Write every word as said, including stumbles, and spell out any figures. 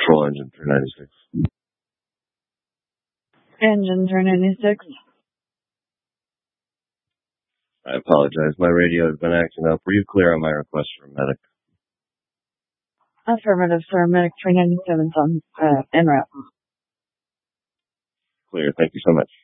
Control engine three ninety-six. Engine three ninety-six. I apologize. My radio has been acting up. Were you clear on my request for a medic? Affirmative, sir. Medic three ninety-seven on uh, en route. Clear. Thank you so much.